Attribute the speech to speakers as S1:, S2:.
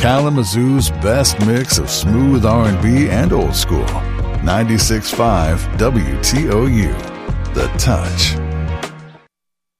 S1: Kalamazoo's best mix of smooth R&B and old school. 96.5 WTOU. The Touch.